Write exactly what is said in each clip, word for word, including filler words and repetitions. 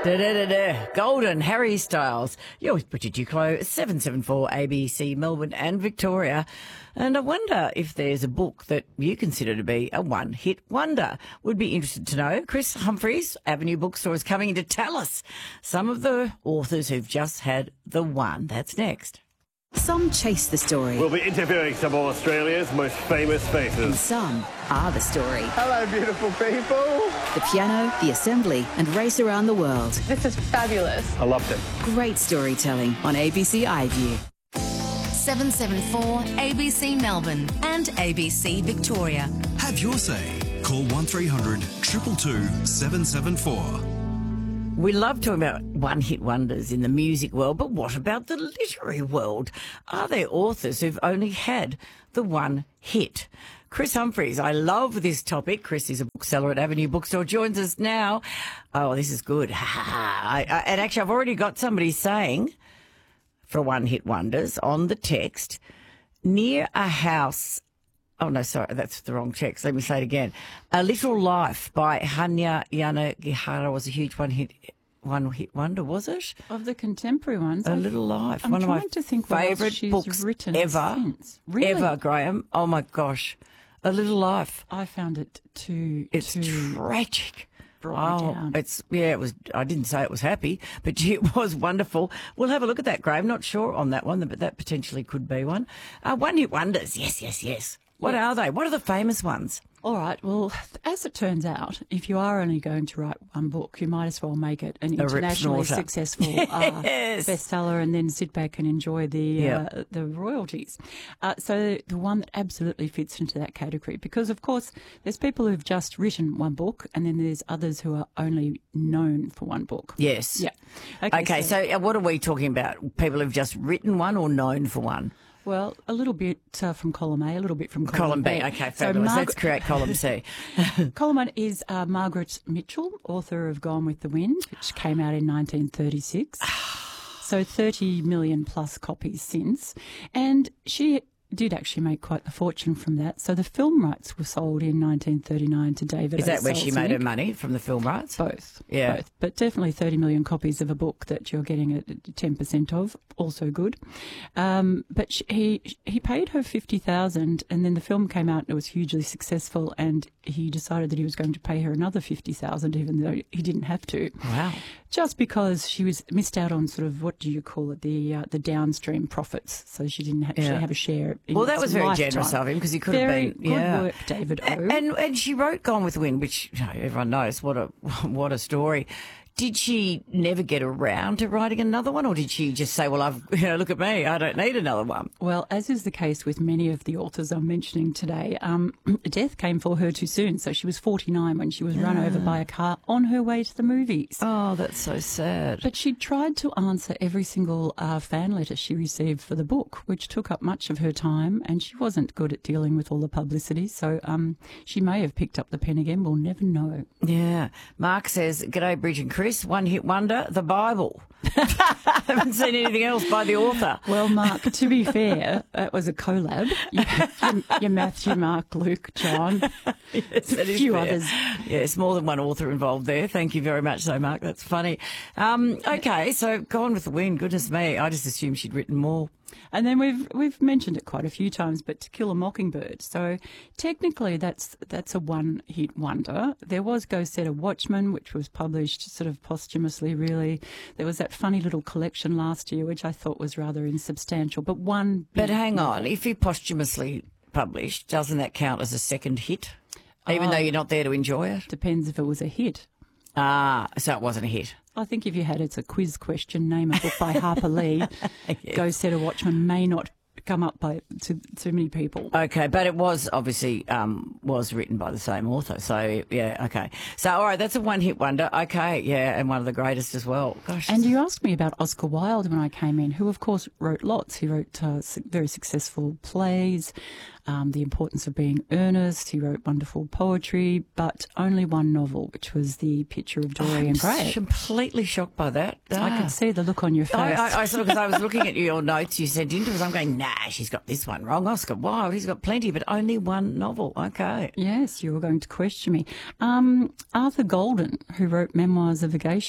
Da-da-da-da. Golden, Harry Styles. You're with Bridget Duclos, seven seven four A B C, Melbourne and Victoria. And I wonder if there's a book that you consider to be a one-hit wonder. Would be interested to know. Chris Humphreys, Avenue Bookstore, is coming in to tell us some of the authors who've just had the one. That's next. Some chase the story. We'll be interviewing some of Australia's most famous faces. And some are the story. Hello, beautiful people. The piano, the assembly, and race around the world. This is fabulous. I loved it. Great storytelling on A B C iView. seven seven four A B C Melbourne and A B C Victoria. Have your say. Call one three hundred two two two seven seven four. We love talking about one-hit wonders in the music world, but what about the literary world? Are there authors who've only had the one hit? Chris Humphreys, I love this topic. Chris is a bookseller at Avenue Bookstore, joins us now. Oh, this is good. I, I, and actually, I've already got somebody saying, for one-hit wonders, on the text, near a house... Oh, no, sorry, that's the wrong text. Let me say it again. A Little Life by Hanya Yanagihara was a huge one-hit one hit wonder, was it? Of the contemporary ones. A I've, Little Life. I'm one of my trying to think what else favourite she's books written ever. Since. Really? Ever, Graham. Oh, my gosh. A Little Life. I found it too... It's too tragic. brought me Oh, down. it's, yeah, it was, I didn't say it was happy, but gee, it was wonderful. We'll have a look at that, Graham. Not sure on that one, but that potentially could be one. Uh, one-hit wonders. Yes, yes, yes. What Yeah. are they? What are the famous ones? All right. Well, as it turns out, if you are only going to write one book, you might as well make it an A rip internationally snorter. successful Yes. uh, bestseller and then sit back and enjoy the Yeah. uh, the royalties. Uh, so the one that absolutely fits into that category, because, of course, there's people who've just written one book and then there's others who are only known for one book. Yes. Yeah. Okay, so, uh, what are we talking about? People who've just written one or known for one? Well, a little bit uh, from column A, a little bit from column, Column B. Okay, So fabulous. Marg- Let's create column C. Column one is uh, Margaret Mitchell, author of Gone with the Wind, which came out in nineteen thirty-six. So thirty million plus copies since. And she did actually make quite a fortune from that. So the film rights were sold in nineteen thirty-nine to David Is that where she made her Selznick. money, from the film rights? Both. Yeah. Both. But definitely thirty million copies of a book that you're getting at ten percent of, also good. Um, but she, he he paid her fifty thousand dollars and then the film came out and it was hugely successful and he decided that he was going to pay her another fifty thousand dollars even though he didn't have to. Wow. Just because she was missed out on sort of, what do you call it, the uh, the downstream profits. So she didn't actually Yeah. have a share in Well, that its was very lifetime. generous of him because he could Very have been. good yeah. work, David O. A- And and she wrote Gone with the Wind, which, you know, everyone knows what a what a story. Did she never get around to writing another one, or did she just say, "Well, I've you know, look at me, I don't need another one"? Well, as is the case with many of the authors I'm mentioning today, um, death came for her too soon. So she was forty-nine when she was run over by a car on her way to the movies. Oh, that's so sad. But she tried to answer every single uh, fan letter she received for the book, which took up much of her time, and she wasn't good at dealing with all the publicity. So um, she may have picked up the pen again. We'll never know. Yeah. Mark says, "G'day, Bridge and Chris. One hit wonder, the Bible." I haven't seen anything else by the author. Well, Mark, to be fair, that was a collab. You, you Matthew, Mark, Luke, John, Yes, that a is few fair. others. Yes, more than one author involved there. Thank you very much, though, Mark. That's funny. Um, okay, so Gone with the Wind. Goodness me, I just assumed she'd written more. And then we've we've mentioned it quite a few times, but To Kill a Mockingbird. So technically, that's that's a one-hit wonder. There was Go Set a Watchman, which was published sort of posthumously. Really, there was that funny little collection last year, which I thought was rather insubstantial. But one. But big hang novel. on, if you posthumously published, doesn't that count as a second hit? Even Oh. though you're not there to enjoy it? Depends if it was a hit. Ah, so it wasn't a hit. I think if you had it's a quiz question, name a book by Harper Lee, Go Set a Watchman may not come up by to too many people. Okay, but it was obviously um, was written by the same author. So, yeah, okay. So, all right, that's a one-hit wonder. Okay, yeah, and one of the greatest as well. Gosh. And you asked me about Oscar Wilde when I came in, who, of course, wrote lots. He wrote uh, su- very successful plays, um, The Importance of Being Earnest. He wrote wonderful poetry, but only one novel, which was The Picture of Dorian I'm Gray. completely shocked by that. I Ah. could see the look on your face. I, I, I sort of, because I was looking at your notes you sent into us, I'm going, nah, she's got this one wrong. Oscar Wilde, he's got plenty, but only one novel. Okay. Yes, you were going to question me. Um, Arthur Golden, who wrote Memoirs of a Geisha.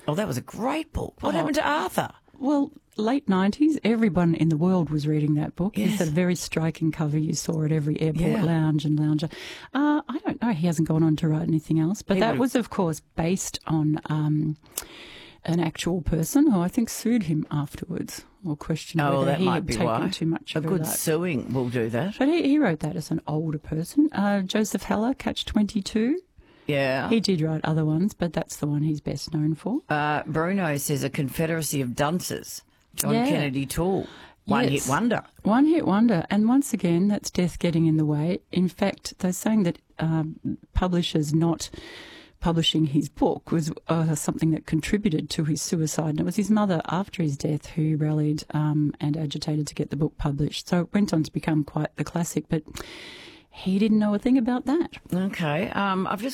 Oh, that was a great book. What Oh. happened to Arthur? Well, late nineties, everyone in the world was reading that book. Yes. It's a very striking cover you saw at every airport Yeah. lounge and lounger. Uh, I don't know. He hasn't gone on to write anything else. But He that would've- was, of course, based on um, an actual person who I think sued him afterwards or questioned Oh, whether that he might had be taken why. too much A of her good life. suing will do that. But he, he wrote that as an older person. Uh, Joseph Heller, Catch twenty-two. Yeah. He did write other ones, but that's the one he's best known for. Uh, Bruno says a confederacy of dunces. John Yeah. Kennedy Toole. One Yes. hit wonder. One hit wonder. And once again, that's death getting in the way. In fact, they're saying that um, publishers not publishing his book was uh, something that contributed to his suicide. And it was his mother, after his death, who rallied um, and agitated to get the book published. So it went on to become quite the classic, but he didn't know a thing about that. Okay. Um, I've just